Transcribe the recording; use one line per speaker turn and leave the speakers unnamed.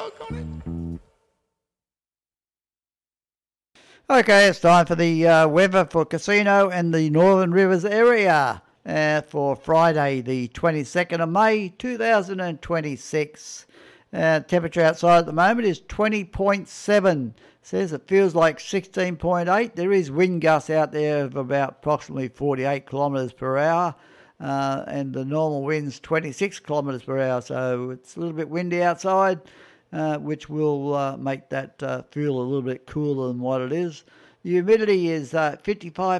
Okay, it's time for the weather for Casino and the Northern Rivers area for Friday, the 22nd of May, 2026. Temperature outside at the moment is 20.7. Says it feels like 16.8. There is wind gusts out there of about approximately 48 kilometres per hour. And the normal wind's 26 kilometres per hour, so it's a little bit windy outside, which will make that feel a little bit cooler than what it is. The humidity is 55